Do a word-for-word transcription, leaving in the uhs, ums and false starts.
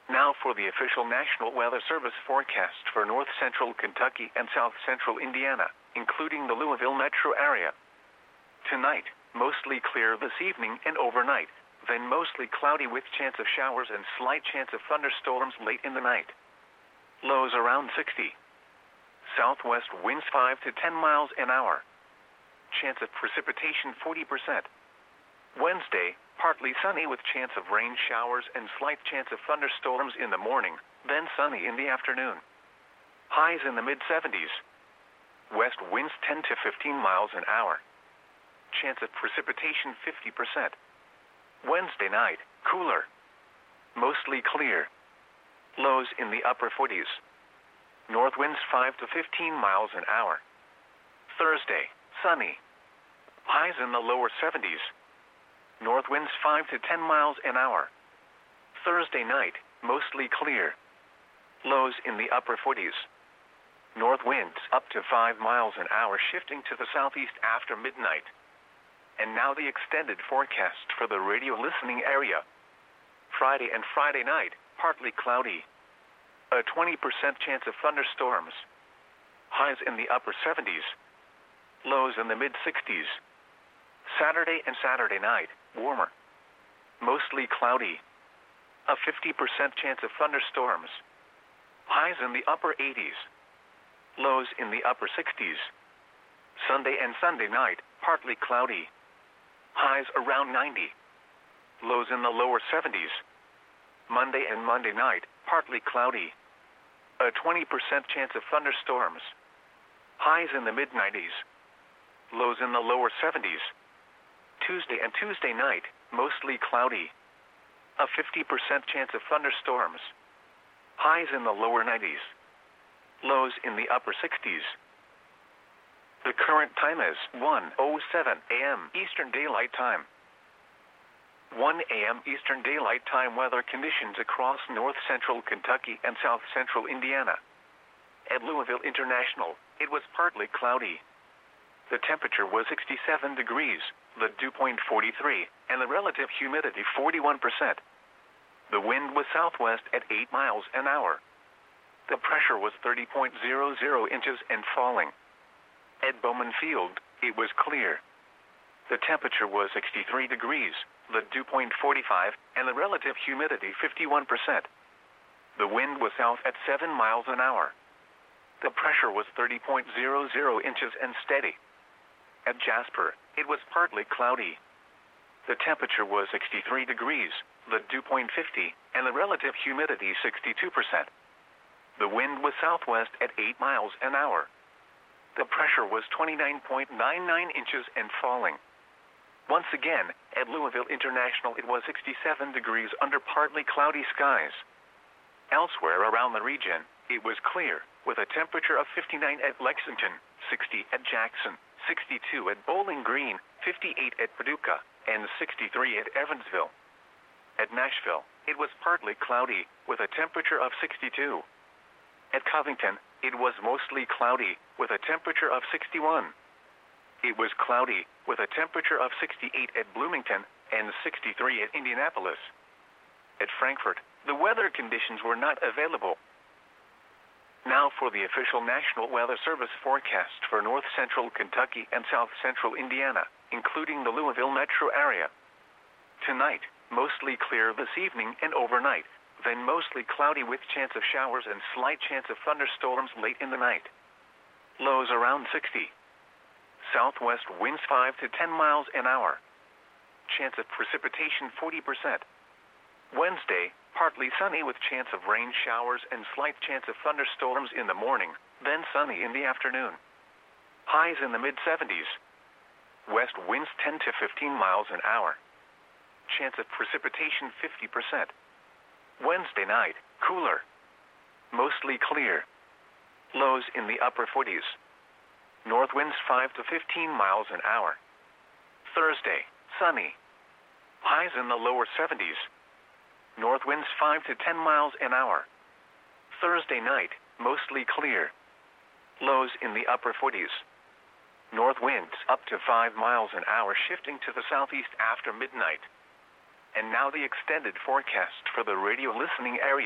Now for the official National Weather Service forecast for north central Kentucky and south central Indiana, including the Louisville metro area. Tonight, mostly clear this evening and overnight, then mostly cloudy with chance of showers and slight chance of thunderstorms late in the night. Lows around sixty. Southwest winds five to ten miles an hour. Chance of precipitation forty percent. Wednesday, partly sunny with chance of rain showers and slight chance of thunderstorms in the morning, then sunny in the afternoon. Highs in the mid seventies. West winds ten to fifteen miles an hour. Chance of precipitation fifty percent. Wednesday night, cooler. Mostly clear. Lows in the upper forties. North winds five to fifteen miles an hour. Thursday, sunny. Highs in the lower seventies. North winds five to ten miles an hour. Thursday night, mostly clear. Lows in the upper forties. North winds up to five miles an hour shifting to the southeast after midnight. And now the extended forecast for the radio listening area. Friday and Friday night, partly cloudy. A twenty percent chance of thunderstorms. Highs in the upper seventies. Lows in the mid sixties. Saturday and Saturday night, warmer. Mostly cloudy. A fifty percent chance of thunderstorms. Highs in the upper eighties. Lows in the upper sixties. Sunday and Sunday night, partly cloudy. Highs around ninety. Lows in the lower seventies. Monday and Monday night, partly cloudy. A twenty percent chance of thunderstorms. Highs in the mid nineties. Lows in the lower seventies. Tuesday and Tuesday night, mostly cloudy. A fifty percent chance of thunderstorms. Highs in the lower nineties. Lows in the upper sixties. The current time is one oh seven a m Eastern Daylight Time. one a m Eastern Daylight Time weather conditions across north central Kentucky and south central Indiana. At Louisville International, it was partly cloudy. The temperature was sixty-seven degrees, the dew point forty-three, and the relative humidity forty-one percent. The wind was southwest at eight miles an hour. The pressure was thirty point zero zero inches and falling. At Bowman Field, it was clear. The temperature was sixty-three degrees, the dew point forty-five, and the relative humidity fifty-one percent. The wind was south at seven miles an hour. The pressure was thirty point zero zero inches and steady. At Jasper, it was partly cloudy. The temperature was sixty-three degrees, the dew point fifty, and the relative humidity sixty-two percent. The wind was southwest at eight miles an hour. The pressure was twenty-nine point nine nine inches and falling. Once again, at Louisville International it was sixty-seven degrees under partly cloudy skies. Elsewhere around the region, it was clear, with a temperature of fifty-nine at Lexington, sixty at Jackson, sixty-two at Bowling Green, fifty-eight at Paducah, and sixty-three at Evansville. At Nashville, it was partly cloudy, with a temperature of sixty-two. At Covington, it was mostly cloudy, with a temperature of sixty-one. It was cloudy, with a temperature of sixty-eight at Bloomington and sixty-three at Indianapolis. At Frankfort, the weather conditions were not available. Now for the official National Weather Service forecast for north central Kentucky and south central Indiana, including the Louisville metro area. Tonight, mostly clear this evening and overnight, then mostly cloudy with chance of showers and slight chance of thunderstorms late in the night. Lows around sixty. Southwest winds five to ten miles an hour. Chance of precipitation forty percent. Wednesday, partly sunny with chance of rain showers and slight chance of thunderstorms in the morning, then sunny in the afternoon. Highs in the mid seventies. West winds ten to fifteen miles an hour. Chance of precipitation fifty percent. Wednesday night, cooler. Mostly clear. Lows in the upper forties. North winds five to fifteen miles an hour. Thursday, sunny. Highs in the lower seventies. North winds five to ten miles an hour. Thursday night, mostly clear. Lows in the upper forties. North winds up to five miles an hour shifting to the southeast after midnight. And now the extended forecast for the radio listening area.